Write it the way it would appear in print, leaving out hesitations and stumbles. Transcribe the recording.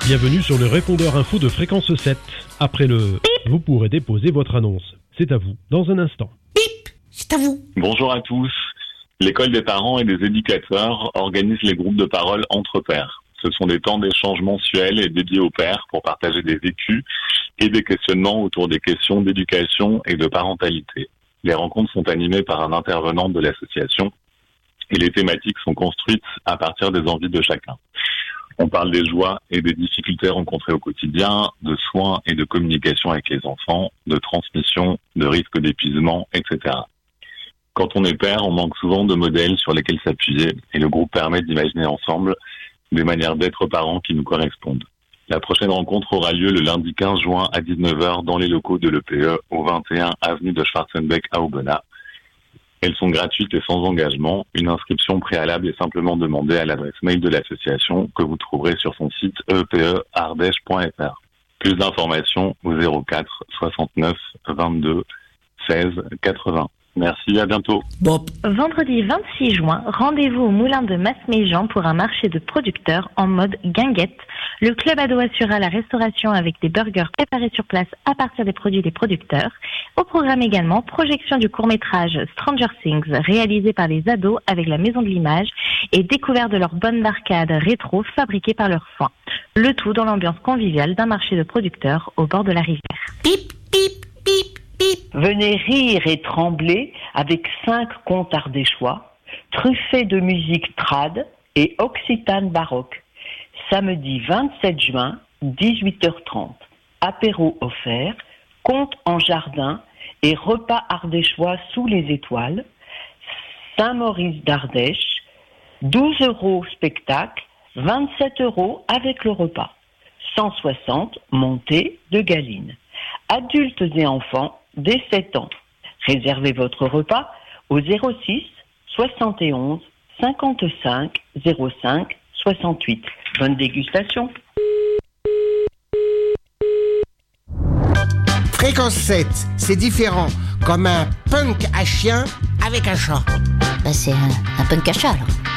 Bienvenue sur le répondeur info de Fréquence 7. Après le bip, vous pourrez déposer votre annonce. C'est à vous, dans un instant. Bip, c'est à vous. Bonjour à tous. L'école des parents et des éducateurs organise les groupes de parole entre pairs. Ce sont des temps d'échange mensuels et dédiés aux pairs pour partager des vécus et des questionnements autour des questions d'éducation et de parentalité. Les rencontres sont animées par un intervenant de l'association et les thématiques sont construites à partir des envies de chacun. On parle des joies et des difficultés rencontrées au quotidien, de soins et de communication avec les enfants, de transmission, de risques d'épuisement, etc. Quand on est père, on manque souvent de modèles sur lesquels s'appuyer et le groupe permet d'imaginer ensemble des manières d'être parents qui nous correspondent. La prochaine rencontre aura lieu le lundi 15 juin à 19h dans les locaux de l'EPE au 21 avenue de Schwarzenbeck à Aubenas. Elles sont gratuites et sans engagement. Une inscription préalable est simplement demandée à l'adresse mail de l'association que vous trouverez sur son site epeardèche.fr. Plus d'informations au 04 69 22 16 80. Merci, à bientôt. Bop. Vendredi 26 juin, rendez-vous au Moulin de Masméjean pour un marché de producteurs en mode guinguette. Le club ado assurera la restauration avec des burgers préparés sur place à partir des produits des producteurs. Au programme également, projection du court-métrage Stranger Things réalisé par les ados avec la Maison de l'Image et découverte de leurs bonnes d'arcade rétro fabriquées par leurs soins. Le tout dans l'ambiance conviviale d'un marché de producteurs au bord de la rivière. Pip, pip, pip. Venez rire et trembler avec 5 contes ardéchois, truffés de musique trad et occitane baroque. Samedi 27 juin, 18h30. Apéro offert, contes en jardin et repas ardéchois sous les étoiles. Saint-Maurice d'Ardèche, 12 € spectacle, 27 € avec le repas. 160 montée de Galine. Adultes et enfants dès 7 ans. Réservez votre repas au 06 71 55 05 68. Bonne dégustation. Fréquence 7, c'est différent. Comme un punk à chien avec un chat. Bah c'est un punk à chat alors.